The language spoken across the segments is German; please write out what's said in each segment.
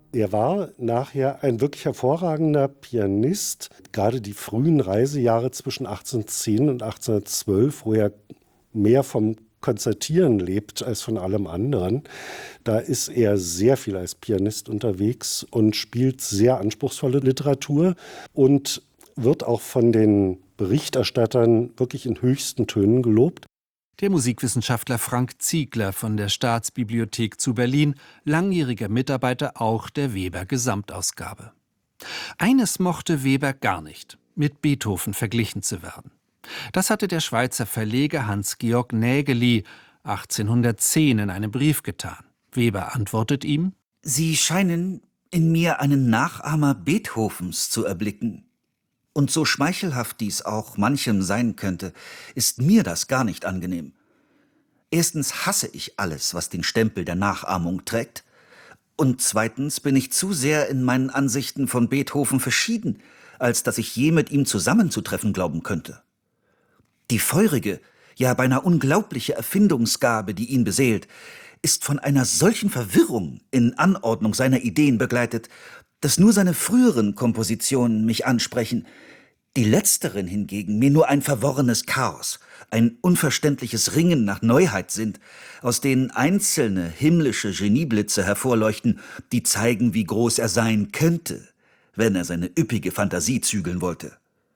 Er war nachher ein wirklich hervorragender Pianist. Gerade die frühen Reisejahre zwischen 1810 und 1812, wo er mehr vom Konzertieren lebt als von allem anderen. Da ist er sehr viel als Pianist unterwegs und spielt sehr anspruchsvolle Literatur und wird auch von den Berichterstattern wirklich in höchsten Tönen gelobt. Der Musikwissenschaftler Frank Ziegler von der Staatsbibliothek zu Berlin, langjähriger Mitarbeiter auch der Weber-Gesamtausgabe. Eines mochte Weber gar nicht: mit Beethoven verglichen zu werden. Das hatte der Schweizer Verleger Hans-Georg Nägeli 1810 in einem Brief getan. Weber antwortet ihm: Sie scheinen in mir einen Nachahmer Beethovens zu erblicken. Und so schmeichelhaft dies auch manchem sein könnte, ist mir das gar nicht angenehm. Erstens hasse ich alles, was den Stempel der Nachahmung trägt. Und zweitens bin ich zu sehr in meinen Ansichten von Beethoven verschieden, als dass ich je mit ihm zusammenzutreffen glauben könnte. Die feurige, ja beinahe unglaubliche Erfindungsgabe, die ihn beseelt, ist von einer solchen Verwirrung in Anordnung seiner Ideen begleitet, dass nur seine früheren Kompositionen mich ansprechen, die letzteren hingegen mir nur ein verworrenes Chaos, ein unverständliches Ringen nach Neuheit sind, aus denen einzelne himmlische Genieblitze hervorleuchten, die zeigen, wie groß er sein könnte, wenn er seine üppige Fantasie zügeln wollte.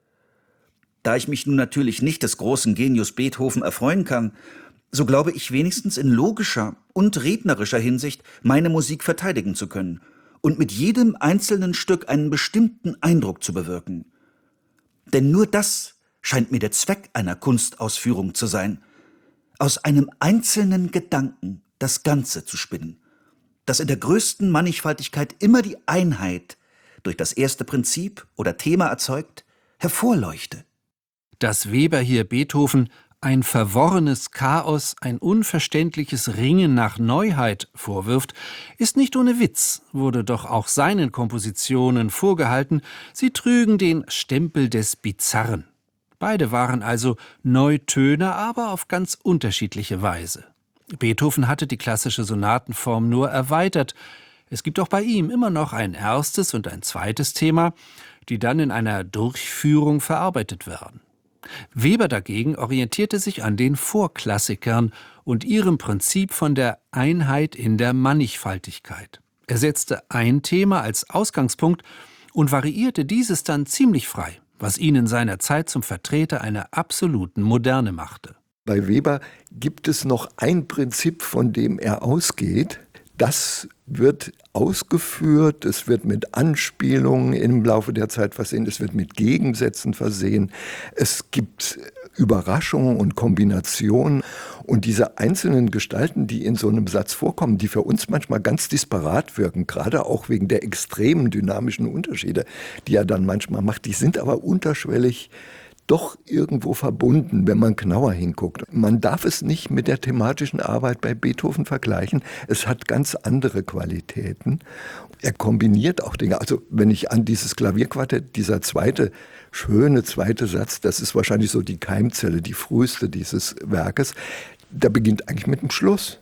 Da ich mich nun natürlich nicht des großen Genius Beethoven erfreuen kann, so glaube ich wenigstens in logischer und rednerischer Hinsicht meine Musik verteidigen zu können und mit jedem einzelnen Stück einen bestimmten Eindruck zu bewirken. Denn nur das scheint mir der Zweck einer Kunstausführung zu sein, aus einem einzelnen Gedanken das Ganze zu spinnen, das in der größten Mannigfaltigkeit immer die Einheit durch das erste Prinzip oder Thema erzeugt, hervorleuchte. Dass Weber hier Beethoven ein verworrenes Chaos, ein unverständliches Ringen nach Neuheit vorwirft, ist nicht ohne Witz, wurde doch auch seinen Kompositionen vorgehalten, sie trügen den Stempel des Bizarren. Beide waren also Neutöner, aber auf ganz unterschiedliche Weise. Beethoven hatte die klassische Sonatenform nur erweitert. Es gibt auch bei ihm immer noch ein erstes und ein zweites Thema, die dann in einer Durchführung verarbeitet werden. Weber dagegen orientierte sich an den Vorklassikern und ihrem Prinzip von der Einheit in der Mannigfaltigkeit. Er setzte ein Thema als Ausgangspunkt und variierte dieses dann ziemlich frei, was ihn in seiner Zeit zum Vertreter einer absoluten Moderne machte. Bei Weber gibt es noch ein Prinzip, von dem er ausgeht. Das wird ausgeführt, es wird mit Anspielungen im Laufe der Zeit versehen, es wird mit Gegensätzen versehen, es gibt Überraschungen und Kombinationen und diese einzelnen Gestalten, die in so einem Satz vorkommen, die für uns manchmal ganz disparat wirken, gerade auch wegen der extremen dynamischen Unterschiede, die er dann manchmal macht, die sind aber unterschwellig doch irgendwo verbunden, wenn man genauer hinguckt. Man darf es nicht mit der thematischen Arbeit bei Beethoven vergleichen. Es hat ganz andere Qualitäten. Er kombiniert auch Dinge. Also wenn ich an dieses Klavierquartett, dieser schöne zweite Satz, das ist wahrscheinlich so die Keimzelle, die früheste dieses Werkes, der beginnt eigentlich mit dem Schluss.